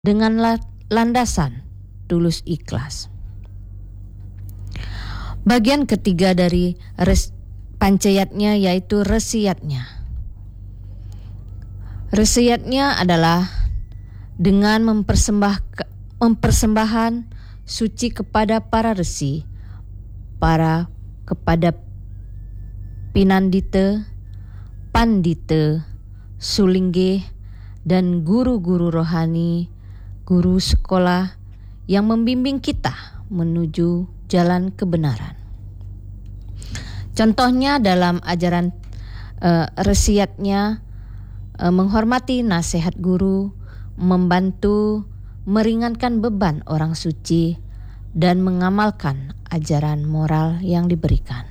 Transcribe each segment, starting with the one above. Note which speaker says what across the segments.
Speaker 1: dengan landasan tulus ikhlas. Bagian ketiga dari pancayatnya yaitu resiyatnya. Resiyatnya adalah dengan mempersembahkan suci kepada para resi, kepada pinandita, pandita, sulingge, dan guru-guru rohani, guru sekolah yang membimbing kita menuju jalan kebenaran. Contohnya dalam ajaran resiyatnya, menghormati nasihat guru, membantu meringankan beban orang suci, dan mengamalkan ajaran moral yang diberikan.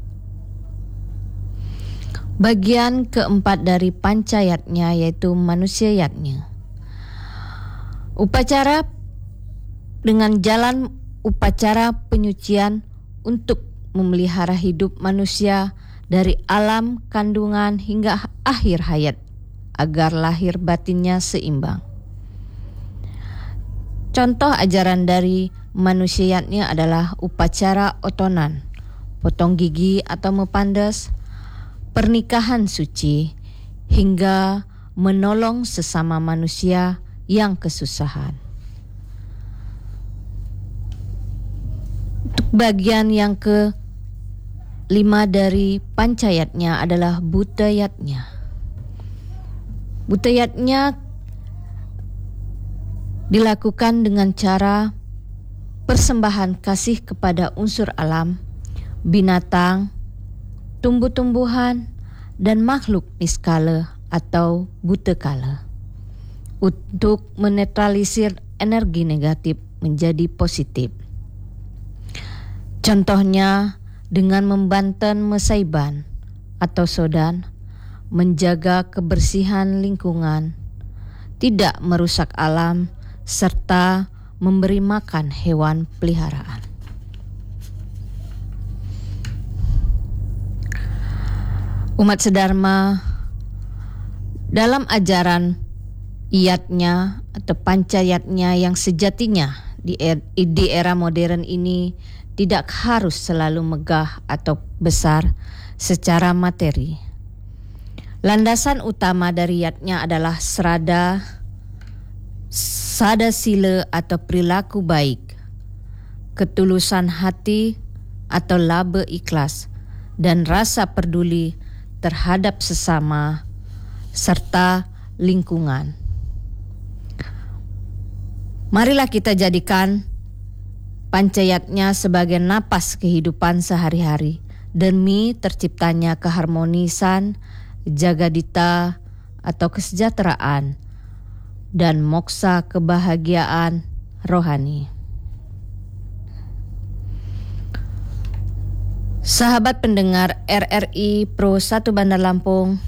Speaker 1: Bagian keempat dari pancayatnya yaitu manusiayatnya. Upacara dengan jalan upacara penyucian untuk memelihara hidup manusia dari alam kandungan hingga akhir hayat agar lahir batinnya seimbang. Contoh ajaran dari manusiayatnya adalah upacara otonan, potong gigi atau mepandas, pernikahan suci, hingga menolong sesama manusia yang kesusahan. Untuk bagian yang ke-5 dari pancayatnya adalah budayatnya. Budayatnya dilakukan dengan cara persembahan kasih kepada unsur alam, binatang, tumbuh-tumbuhan, dan makhluk niskala atau butekala untuk menetralisir energi negatif menjadi positif. Contohnya dengan membanten mesaiban atau sodan, menjaga kebersihan lingkungan, tidak merusak alam, serta memberi makan hewan peliharaan. Umat sedharma dalam ajaran iyatnya atau pancayatnya yang sejatinya di era modern ini tidak harus selalu megah atau besar secara materi. Landasan utama dari iyatnya adalah sada sila atau perilaku baik, ketulusan hati atau laba ikhlas, dan rasa peduli terhadap sesama serta lingkungan. Marilah kita jadikan pancayatnya sebagai napas kehidupan sehari-hari demi terciptanya keharmonisan, jagadita atau kesejahteraan, dan moksa kebahagiaan rohani. Sahabat pendengar RRI Pro 1 Bandar Lampung,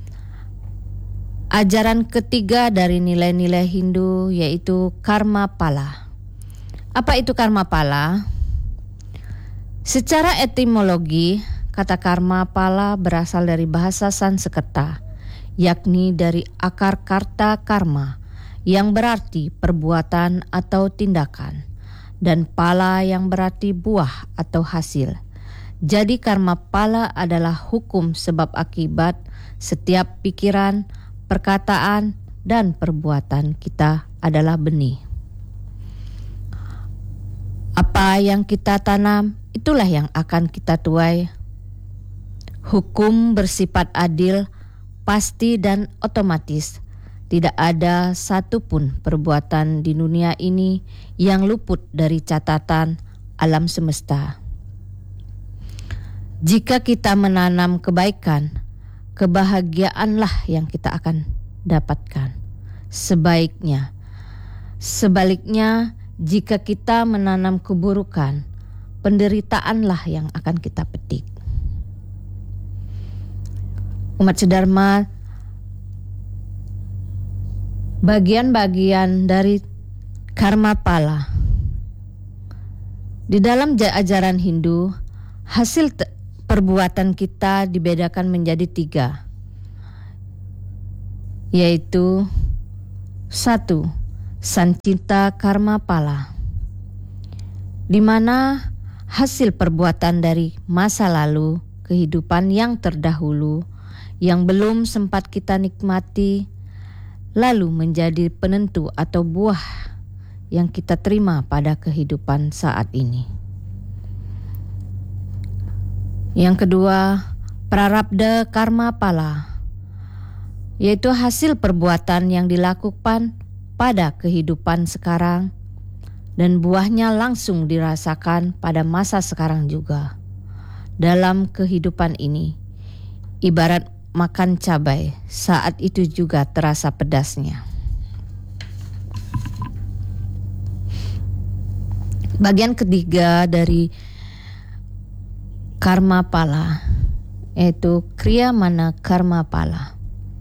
Speaker 1: ajaran ketiga dari nilai-nilai Hindu yaitu karma pala. Apa itu karma pala? Secara etimologi, kata karma pala berasal dari bahasa Sanskerta, yakni dari akar kata karma yang berarti perbuatan atau tindakan, dan pala yang berarti buah atau hasil. Jadi karma pala adalah hukum sebab akibat setiap pikiran, perkataan, dan perbuatan kita adalah benih. Apa yang kita tanam, itulah yang akan kita tuai. Hukum bersifat adil, pasti dan otomatis. Tidak ada satupun perbuatan di dunia ini yang luput dari catatan alam semesta. Jika kita menanam kebaikan, kebahagiaanlah yang kita akan dapatkan. Sebaliknya, jika kita menanam keburukan, penderitaanlah yang akan kita petik. Umat sedharma, bagian-bagian dari karma pala. Di dalam ajaran Hindu, hasil perbuatan kita dibedakan menjadi 3, yaitu 1. Sancipta karma pala, di mana hasil perbuatan dari masa lalu, kehidupan yang terdahulu, yang belum sempat kita nikmati, lalu menjadi penentu atau buah yang kita terima pada kehidupan saat ini. Yang kedua, prarabdha karma pala, yaitu hasil perbuatan yang dilakukan pada kehidupan sekarang dan buahnya langsung dirasakan pada masa sekarang juga. Dalam kehidupan ini, ibarat makan cabai, saat itu juga terasa pedasnya. Bagian ketiga dari karma pala, yaitu kriya mana karma pala,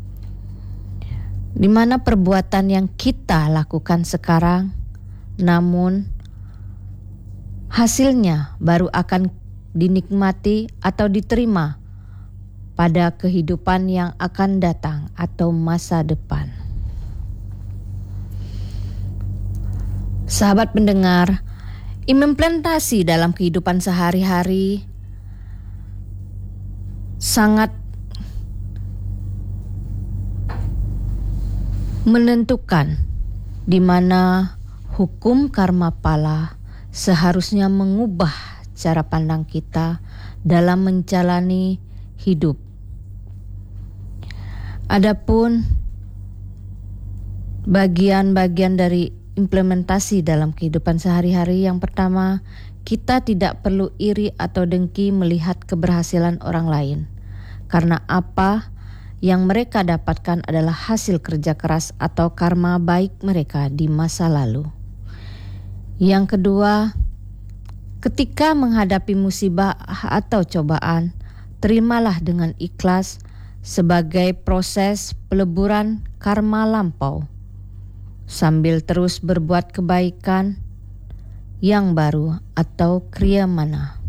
Speaker 1: di mana perbuatan yang kita lakukan sekarang, namun hasilnya baru akan dinikmati atau diterima pada kehidupan yang akan datang atau masa depan. Sahabat pendengar, implementasi dalam kehidupan sehari-hari sangat menentukan di mana hukum karma pala seharusnya mengubah cara pandang kita dalam menjalani hidup. Adapun bagian-bagian dari implementasi dalam kehidupan sehari-hari, yang pertama, kita tidak perlu iri atau dengki melihat keberhasilan orang lain, karena apa yang mereka dapatkan adalah hasil kerja keras atau karma baik mereka di masa lalu. Yang kedua, ketika menghadapi musibah atau cobaan, terimalah dengan ikhlas sebagai proses peleburan karma lampau, sambil terus berbuat kebaikan yang baru atau kriya mana.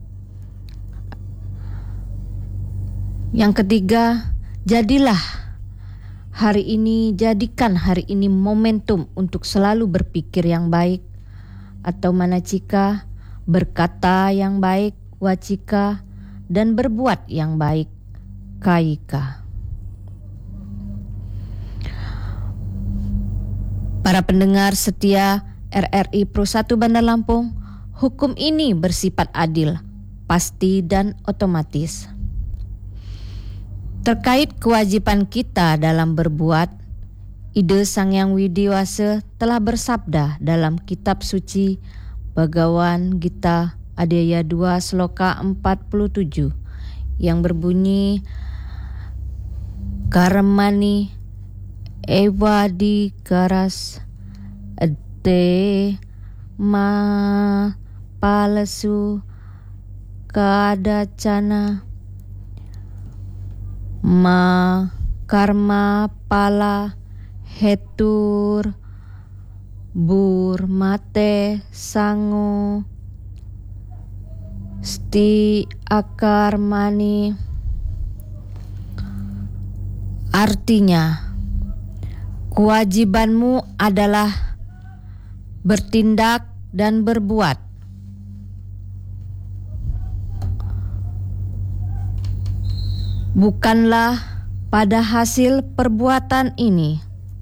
Speaker 1: Yang ketiga, jadikan hari ini momentum untuk selalu berpikir yang baik atau manacika, berkata yang baik, wacika, dan berbuat yang baik, kaika. Para pendengar setia RRI Pro 1 Bandar Lampung, hukum ini bersifat adil, pasti dan otomatis. Terkait kewajiban kita dalam berbuat, Ida Sang Hyang Widiwasa telah bersabda dalam kitab suci Bhagawan Gita Adhyaya 2 Sloka 47 yang berbunyi, Karmani Evadi Karas Ade Ma Palasu Kadacana Ma Karma Pala Hetur Burmate Sango Sti Akarmani. Artinya, kewajibanmu adalah bertindak dan berbuat. Bukanlah pada hasil perbuatan ini.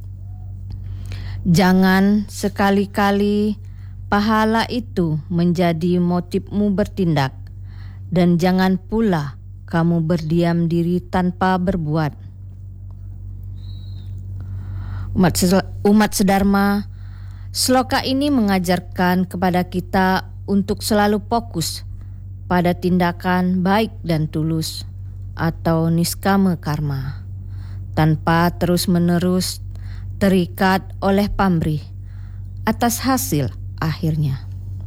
Speaker 1: Jangan sekali-kali pahala itu menjadi motifmu bertindak, dan jangan pula kamu berdiam diri tanpa berbuat. Umat sedharma, sloka ini mengajarkan kepada kita untuk selalu fokus pada tindakan baik dan tulus atau niskama karma, tanpa terus-menerus terikat oleh pamrih atas hasil akhirnya.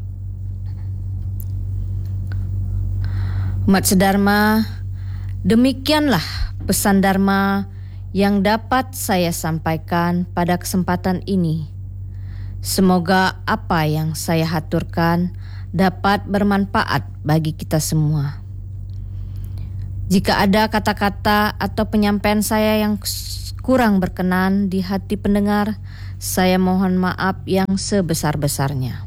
Speaker 1: Umat sedharma, demikianlah pesan Dharma yang dapat saya sampaikan pada kesempatan ini. Semoga apa yang saya haturkan dapat bermanfaat bagi kita semua. Jika ada kata-kata atau penyampaian saya yang kurang berkenan di hati pendengar, Saya mohon maaf yang sebesar-besarnya.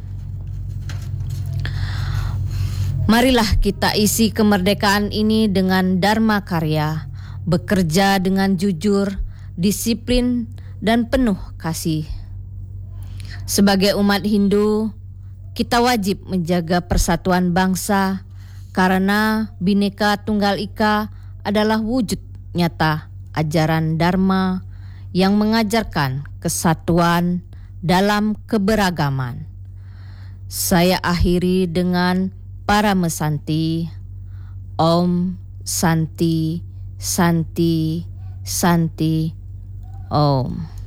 Speaker 1: Marilah kita isi kemerdekaan ini dengan dharma karya, bekerja dengan jujur, disiplin, dan penuh kasih. Sebagai umat Hindu, kita wajib menjaga persatuan bangsa karena Bhinneka Tunggal Ika adalah wujud nyata ajaran Dharma yang mengajarkan kesatuan dalam keberagaman. Saya akhiri dengan Parama Santi. Om Santi, Santi, Santi, Om.